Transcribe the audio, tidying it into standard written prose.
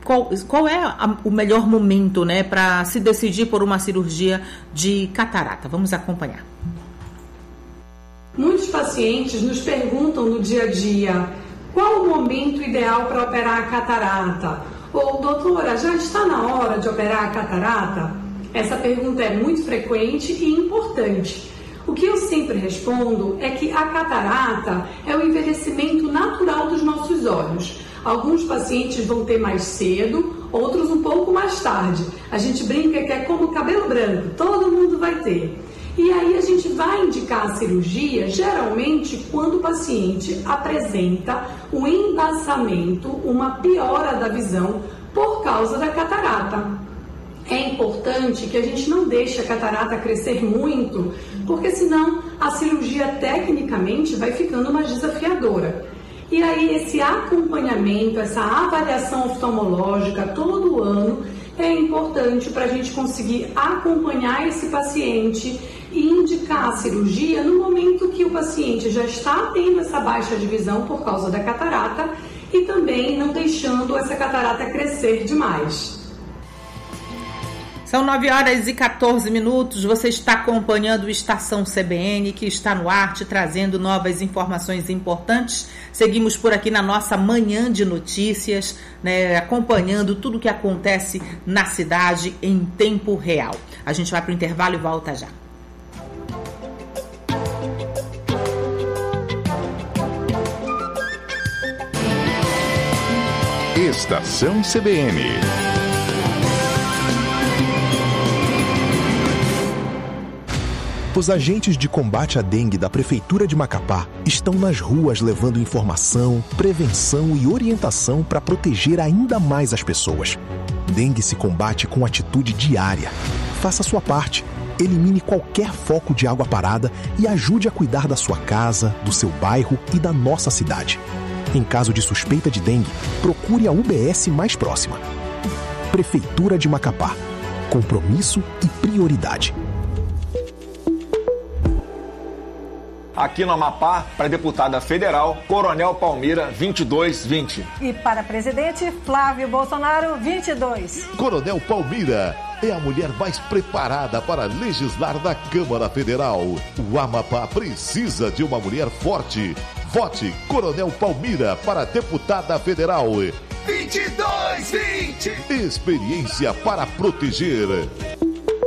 qual é o melhor momento, né, para se decidir por uma cirurgia de catarata? Vamos acompanhar. Muitos pacientes nos perguntam no dia a dia qual o momento ideal para operar a catarata? Ou, doutora, já está na hora de operar a catarata? Essa pergunta é muito frequente e importante. O que eu sempre respondo é que a catarata é o envelhecimento natural dos nossos olhos. Alguns pacientes vão ter mais cedo, outros um pouco mais tarde. A gente brinca que é como cabelo branco, todo mundo vai ter. E aí a gente vai indicar a cirurgia, geralmente, quando o paciente apresenta um embaçamento, uma piora da visão por causa da catarata. É importante que a gente não deixe a catarata crescer muito, porque senão a cirurgia tecnicamente vai ficando mais desafiadora. E aí esse acompanhamento, essa avaliação oftalmológica todo ano é importante para a gente conseguir acompanhar esse paciente e indicar a cirurgia no momento que o paciente já está tendo essa baixa de visão por causa da catarata e também não deixando essa catarata crescer demais. São 9h14. Você está acompanhando o Estação CBN, que está no ar, te trazendo novas informações importantes. Seguimos por aqui na nossa manhã de notícias, né, acompanhando tudo o que acontece na cidade em tempo real. A gente vai para o intervalo e volta já. Estação CBN. Os agentes de combate à dengue da Prefeitura de Macapá estão nas ruas levando informação, prevenção e orientação para proteger ainda mais as pessoas. Dengue se combate com atitude diária. Faça a sua parte. Elimine qualquer foco de água parada e ajude a cuidar da sua casa, do seu bairro e da nossa cidade. Em caso de suspeita de dengue, procure a UBS mais próxima. Prefeitura de Macapá. Compromisso e prioridade. Aqui no Amapá, para deputada federal, Coronel Palmira, 2220. E para presidente, Flávio Bolsonaro, 22. Coronel Palmira é a mulher mais preparada para legislar na Câmara Federal. O Amapá precisa de uma mulher forte. Vote Coronel Palmira para deputada federal. 2220. Experiência para proteger.